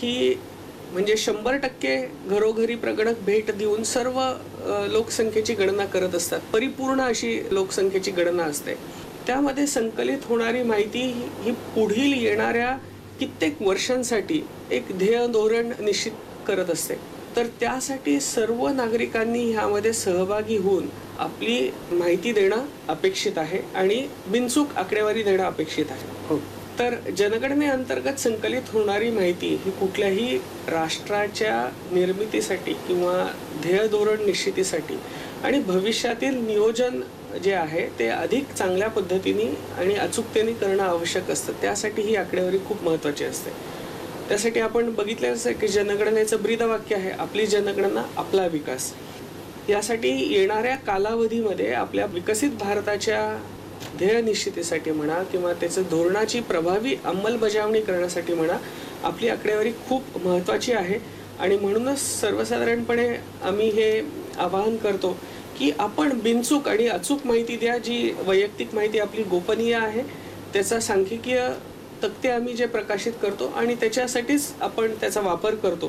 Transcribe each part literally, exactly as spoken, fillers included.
ही म्हणजे शंभर टक्के घरोघरी प्रगणक भेट देऊन सर्व अ, लोकसंख्येची गणना करत असतात. परिपूर्ण अशी लोकसंख्येची गणना असते. त्यामध्ये संकलित होणारी माहिती ही पुढील येणाऱ्या कित्येक वर्षांसाठी एक ध्येय धोरण निश्चित करत असते. तर त्यासाठी सर्व नागरिकांनी ह्यामध्ये सहभागी होऊन आपली माहिती देणं अपेक्षित आहे आणि बिनचूक आकडेवारी देणं अपेक्षित आहे. हो. तर जनगणनेअंतर्गत संकलित होणारी माहिती ही कुठल्याही राष्ट्राच्या निर्मितीसाठी किंवा ध्येय धोरण निश्चितीसाठी आणि भविष्यातील नियोजन जे आहे ते अधिक चांगल्या पद्धतीने आणि अचूकतेने करणं आवश्यक असतं. त्यासाठी ही आकडेवारी खूप महत्त्वाची असते. त्यासाठी आपण बघितल्याचं आहे की जनगणनेचं ब्रीदवाक्य आहे, आपली जनगणना आपला विकास. यासाठी येणाऱ्या कालावधीमध्ये आपल्या विकसित भारताच्या ध्येय निश्चितीसाठी म्हणा किंवा त्याचं धोरणाची प्रभावी अंमलबजावणी करण्यासाठी म्हणा, आपली आकडेवारी खूप महत्त्वाची आहे. आणि म्हणूनच सर्वसाधारणपणे आम्ही हे आवाहन करतो की आपण बिनचूक आणि अचूक माहिती द्या. जी वैयक्तिक माहिती आपली गोपनीय आहे, त्याचा सांख्यिकीय तक्ते आम्ही जे प्रकाशित करतो आणि त्याच्यासाठीच आपण त्याचा वापर करतो.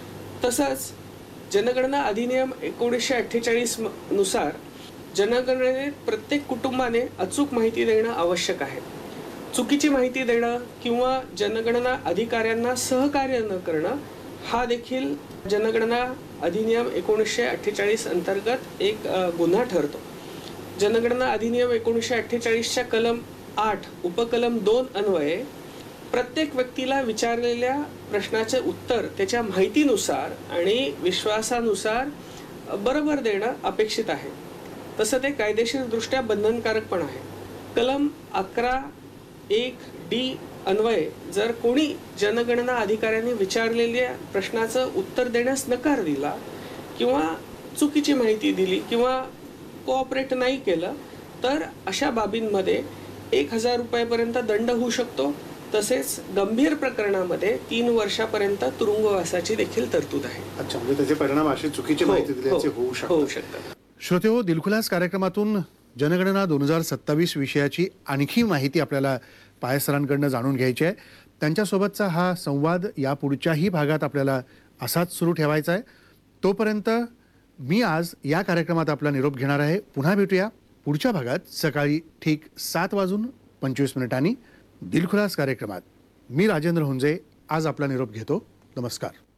तसंच जनगणना अधिनियम एकोणीसशे अठ्ठेचाळीस नुसार जनगणनेत प्रत्येक कुटुंबाने अचूक माहिती देणं आवश्यक आहे. चुकीची माहिती देणं किंवा जनगणना अधिकाऱ्यांना सहकार्य न करणं हा देखील जनगणना अधिनियम एकोणीसशे अठ्ठेचाळीस अंतर्गत एक गुन्हा ठरतो. जनगणना अधिनियम एकोणीसशे अठ्ठेचाळीसच्या कलम आठ उपकलम दोन अन्वये प्रत्येक व्यक्तीला विचारलेल्या प्रश्नाचे उत्तर त्याच्या माहितीनुसार आणि विश्वासानुसार बरोबर देणं अपेक्षित आहे. तसं ते कायदेशीरदृष्ट्या बंधनकारक पण आहे. कलम अकरा एक डी अन्वये जर कोणी जनगणना अधिकाऱ्यांनी विचारलेल्या प्रश्नाचं उत्तर देण्यास नकार दिला किंवा चुकीची माहिती दिली किंवा कोऑपरेट नाही केलं तर अशा बाबींमध्ये एक हजार रुपयापर्यंत दंड होऊ शकतो. तसेच गंभीर प्रकरणामध्ये तीन वर्षापर्यंत तुरुंगवासाची देखील तरतूद आहे. अच्छा, म्हणजे त्याचे परिणाम अशी चुकीची माहिती दिल्याचे होऊ होऊ शकतात. शकतात. श्रोतेहो, दिलखुलास कार्यक्रमातून जनगणना दोन हजार सत्तावीस विषयाची आणखी माहिती आपल्याला पाय सरांकडनं जाणून घ्यायची आहे. त्यांच्यासोबतचा हा संवाद या पुढच्याही भागात आपल्याला असाच सुरू ठेवायचा आहे. तोपर्यंत मी आज या कार्यक्रमात आपला निरोप घेणार आहे. पुन्हा भेटूया पुढच्या भागात सकाळी ठीक सात वाजून पंचवीस मिनिटांनी दिलखुलास कार्यक्रमात. मी राजेंद्र हुंजे आज आपला निरोप घेतो. नमस्कार.